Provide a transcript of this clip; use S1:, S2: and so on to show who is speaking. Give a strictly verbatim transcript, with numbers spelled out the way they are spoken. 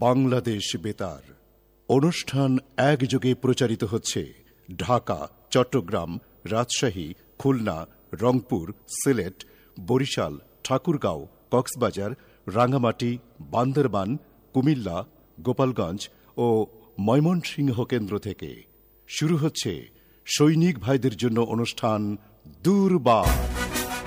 S1: বাংলাদেশ বেতার অনুষ্ঠান একযোগে প্রচারিত হচ্ছে ঢাকা, চট্টগ্রাম, রাজশাহী, খুলনা, রংপুর, সিলেট, বরিশাল, ঠাকুরগাঁও, কক্সবাজার, রাঙ্গামাটি, বান্দরবান, কুমিল্লা, গোপালগঞ্জ ও ময়মনসিংহ কেন্দ্র থেকে। শুরু হচ্ছে সৈনিক ভাইদের জন্য অনুষ্ঠান দূরবার।